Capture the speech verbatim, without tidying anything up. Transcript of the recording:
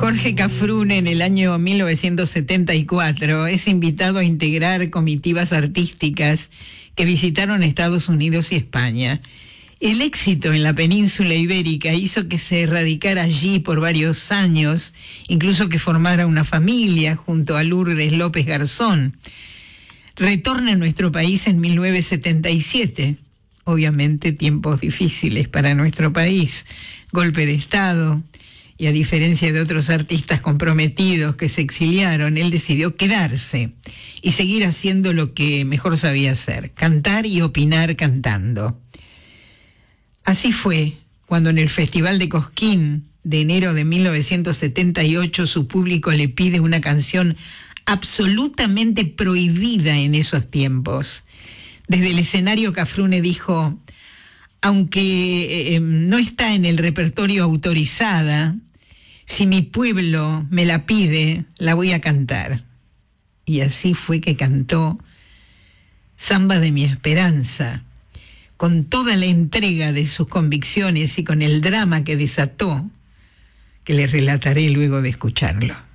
Jorge Cafrune, en el año mil novecientos setenta y cuatro, es invitado a integrar comitivas artísticas que visitaron Estados Unidos y España. El éxito en la península ibérica hizo que se radicara allí por varios años, incluso que formara una familia junto a Lourdes López Garzón. Retorna a nuestro país en mil novecientos setenta y siete. Obviamente tiempos difíciles para nuestro país, golpe de Estado, y a diferencia de otros artistas comprometidos que se exiliaron, él decidió quedarse y seguir haciendo lo que mejor sabía hacer, cantar y opinar cantando. Así fue cuando en el Festival de Cosquín de enero de mil novecientos setenta y ocho su público le pide una canción absolutamente prohibida en esos tiempos. Desde el escenario Cafrune dijo: aunque eh, no está en el repertorio autorizada, si mi pueblo me la pide, la voy a cantar. Y así fue que cantó Samba de mi Esperanza, con toda la entrega de sus convicciones y con el drama que desató, que les relataré luego de escucharlo.